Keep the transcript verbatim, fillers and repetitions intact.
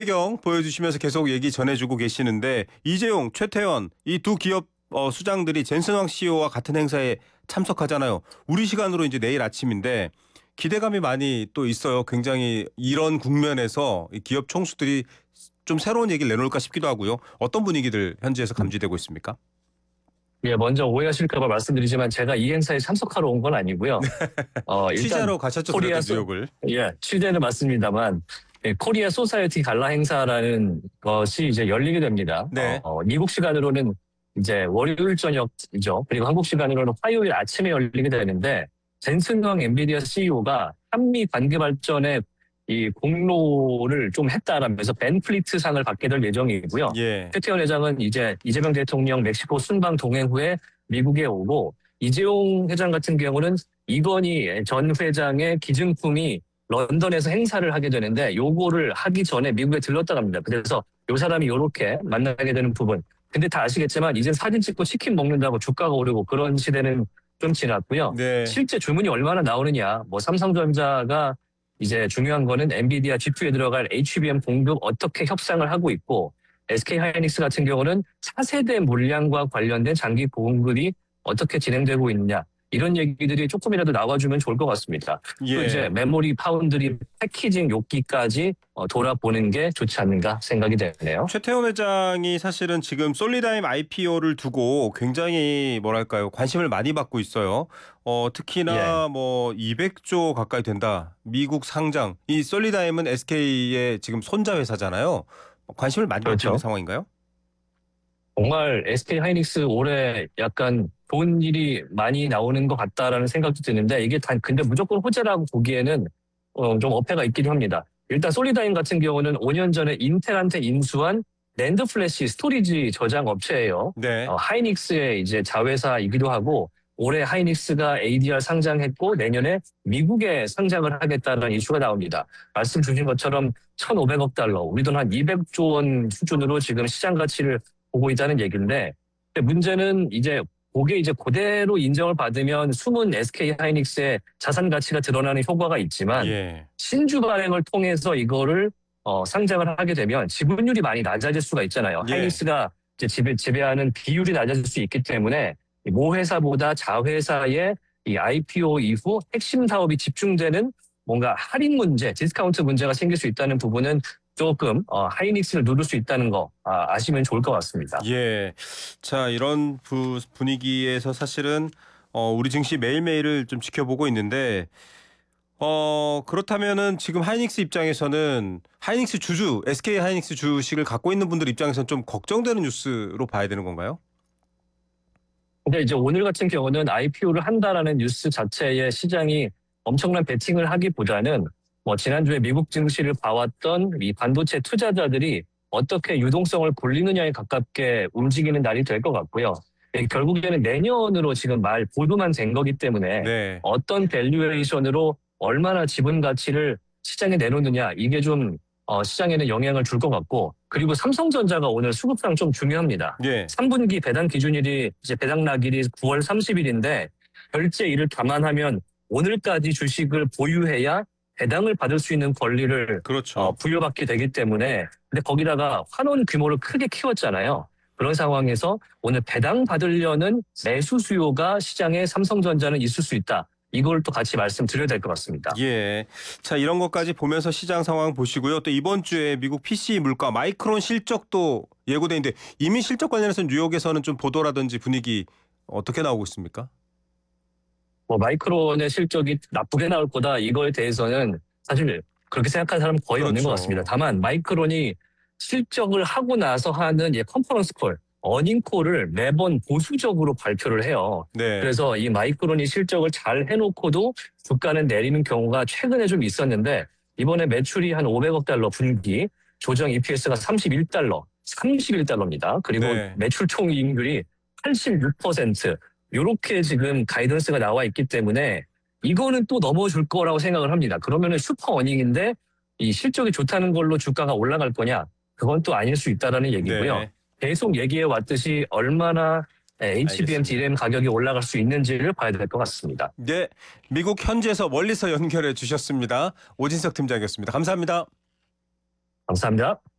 배경 보여주시면서 계속 얘기 전해주고 계시는데 이재용, 최태원 이 두 기업 어, 수장들이 젠슨왕 씨이오와 같은 행사에 참석하잖아요. 우리 시간으로 이제 내일 아침인데 기대감이 많이 또 있어요. 굉장히 이런 국면에서 이 기업 총수들이 좀 새로운 얘기를 내놓을까 싶기도 하고요. 어떤 분위기들 현지에서 감지되고 있습니까? 예, 먼저 오해하실까 봐 말씀드리지만 제가 이 행사에 참석하러 온 건 아니고요. 어, 일단 취재로 가셨죠, 그래도 코리아 소, 뉴욕을. 예, 취재는 맞습니다만 예, 코리아 소사이어티 갈라 행사라는 것이 이제 열리게 됩니다. 네. 어, 미국 시간으로는 이제 월요일 저녁이죠. 그리고 한국 시간으로는 화요일 아침에 열리게 되는데 젠슨 황 엔비디아 씨이오가 한미 관계 발전에 이 공로를 좀 했다라면서 벤플리트 상을 받게 될 예정이고요. 예. 최태원 회장은 이제 이재명 대통령 멕시코 순방 동행 후에 미국에 오고 이재용 회장 같은 경우는 이건희 전 회장의 기증품이 런던에서 행사를 하게 되는데 요거를 하기 전에 미국에 들렀다 갑니다. 그래서 요 사람이 요렇게 만나게 되는 부분. 근데 다 아시겠지만 이제 사진 찍고 치킨 먹는다고 주가가 오르고 그런 시대는 좀 지났고요. 네. 실제 주문이 얼마나 나오느냐. 뭐 삼성전자가 이제 중요한 거는 엔비디아 지피유에 들어갈 에이치비엠 공급 어떻게 협상을 하고 있고 에스케이하이닉스 같은 경우는 차세대 물량과 관련된 장기 공급이 어떻게 진행되고 있느냐. 이런 얘기들이 조금이라도 나와주면 좋을 것 같습니다. 예. 또 이제 메모리 파운드리 패키징 욥기까지 돌아보는 게 좋지 않는가 생각이 되네요. 최태원 회장이 사실은 지금 솔리다임 아이피오를 두고 굉장히 뭐랄까요 관심을 많이 받고 있어요. 어, 특히나 예. 뭐 이백조 가까이 된다. 미국 상장. 이 솔리다임은 에스케이의 지금 손자 회사잖아요. 관심을 많이 받고 그렇죠. 있는 상황인가요? 정말 에스케이하이닉스 올해 약간 좋은 일이 많이 나오는 것 같다라는 생각도 드는데 이게 단 근데 무조건 호재라고 보기에는 어, 좀 어폐가 있긴 합니다. 일단 솔리다임 같은 경우는 오 년 전에 인텔한테 인수한 낸드 플래시 스토리지 저장 업체예요. 네. 어, 하이닉스의 이제 자회사이기도 하고 올해 하이닉스가 에이디알 상장했고 내년에 미국에 상장을 하겠다는 이슈가 나옵니다. 말씀 주신 것처럼 천오백억 달러, 우리 돈 한 이백조 원 수준으로 지금 시장 가치를 보고 있다는 얘기인데 문제는 이제 그게 이제 그대로 인정을 받으면 숨은 에스케이하이닉스의 자산 가치가 드러나는 효과가 있지만 예. 신주 발행을 통해서 이거를 어, 상장을 하게 되면 지분율이 많이 낮아질 수가 있잖아요. 예. 하이닉스가 이제 지배, 지배하는 비율이 낮아질 수 있기 때문에 모 회사보다 자회사의 이 아이피오 이후 핵심 사업이 집중되는 뭔가 할인 문제, 디스카운트 문제가 생길 수 있다는 부분은 조금 어, 하이닉스를 누를 수 있다는 거 아, 아시면 좋을 것 같습니다. 예. 자, 이런 부, 분위기에서 사실은 어, 우리 증시 매일매일을 좀 지켜보고 있는데 어, 그렇다면은 지금 하이닉스 입장에서는 하이닉스 주주, 에스케이 하이닉스 주식을 갖고 있는 분들 입장에서는 좀 걱정되는 뉴스로 봐야 되는 건가요? 근데 이제 오늘 같은 경우는 아이피오를 한다라는 뉴스 자체에 시장이 엄청난 베팅을 하기보다는 뭐 지난주에 미국 증시를 봐왔던 이 반도체 투자자들이 어떻게 유동성을 굴리느냐에 가깝게 움직이는 날이 될 것 같고요. 예, 결국에는 내년으로 지금 말 보도만 된 거기 때문에 네. 어떤 밸류에이션으로 얼마나 지분 가치를 시장에 내놓느냐 이게 좀 어, 시장에는 영향을 줄 것 같고 그리고 삼성전자가 오늘 수급상 좀 중요합니다. 예. 삼 분기 배당 기준일이 이제 배당 날일이 구월 삼십일인데 결제일을 감안하면 오늘까지 주식을 보유해야 배당을 받을 수 있는 권리를 그렇죠. 어, 부여받게 되기 때문에 근데 거기다가 환원 규모를 크게 키웠잖아요. 그런 상황에서 오늘 배당 받으려는 매수 수요가 시장에 삼성전자는 있을 수 있다. 이걸 또 같이 말씀드려야 될 것 같습니다. 예. 자, 이런 것까지 보면서 시장 상황 보시고요. 또 이번 주에 미국 피씨 물가 마이크론 실적도 예고돼 있는데 이미 실적 관련해서 뉴욕에서는 좀 보도라든지 분위기 어떻게 나오고 있습니까? 뭐 마이크론의 실적이 나쁘게 나올 거다 이거에 대해서는 사실 그렇게 생각하는 사람은 거의 그렇죠. 없는 것 같습니다. 다만 마이크론이 실적을 하고 나서 하는 이 컨퍼런스 콜, 어닝콜을 매번 보수적으로 발표를 해요. 네. 그래서 이 마이크론이 실적을 잘 해놓고도 주가는 내리는 경우가 최근에 좀 있었는데 이번에 매출이 한 오백억 달러 분기, 조정 이피에스가 삼십일 달러, 삼십일 달러입니다. 그리고 네. 매출 총이익률이 팔십육 퍼센트. 이렇게 지금 가이던스가 나와 있기 때문에 이거는 또 넘어줄 거라고 생각을 합니다. 그러면은 슈퍼 어닝인데 이 실적이 좋다는 걸로 주가가 올라갈 거냐? 그건 또 아닐 수 있다라는 얘기고요. 네. 계속 얘기해 왔듯이 얼마나 에이치비엠 알겠습니다. 디램 가격이 올라갈 수 있는지를 봐야 될 것 같습니다. 네. 미국 현지에서 멀리서 연결해 주셨습니다. 오진석 팀장이었습니다. 감사합니다. 감사합니다.